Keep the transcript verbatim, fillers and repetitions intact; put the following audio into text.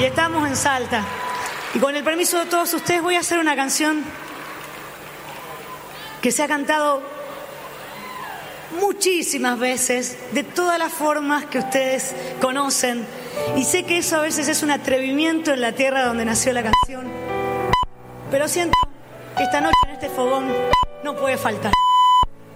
Y estamos en Salta. Y con el permiso de todos ustedes voy a hacer una canción que se ha cantado muchísimas veces, de todas las formas que ustedes conocen. Y sé que eso a veces es un atrevimiento en la tierra donde nació la canción. Pero siento que esta noche en este fogón no puede faltar.